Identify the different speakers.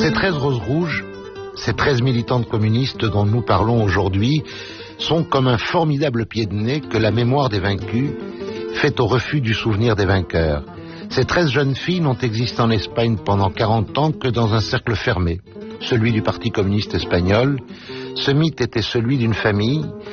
Speaker 1: Ces 13 roses rouges, ces 13 militantes communistes dont nous parlons aujourd'hui, sont comme un formidable pied de nez que la mémoire des vaincus fait au refus du souvenir des vainqueurs. Ces 13 jeunes filles n'ont existé en Espagne pendant 40 ans que dans un cercle fermé, celui du Parti communiste espagnol. Ce mythe était celui d'une famille